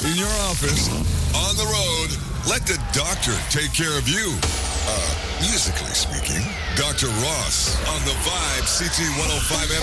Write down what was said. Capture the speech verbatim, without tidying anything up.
in your office, on the road. Let the doctor take care of you. Uh, musically speaking, Doctor Ross on the Vibe C T one oh five